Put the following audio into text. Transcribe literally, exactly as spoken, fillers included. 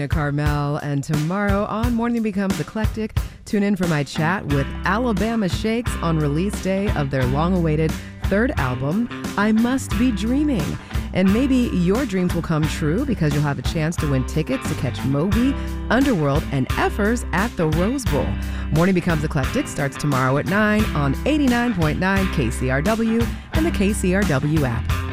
Carmel, and tomorrow on Morning Becomes Eclectic, tune in for my chat with Alabama Shakes on release day of their long-awaited third album, I Must Be Dreaming. And maybe your dreams will come true because you'll have a chance to win tickets to catch Moby, Underworld, and Effers at the Rose Bowl. Morning Becomes Eclectic starts tomorrow at nine on eighty-nine point nine K C R W and the K C R W app.